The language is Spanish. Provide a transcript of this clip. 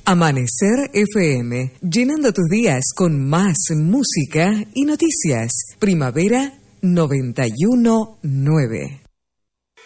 Amanecer FM, llenando tus días con más música y noticias. Primavera 91.9.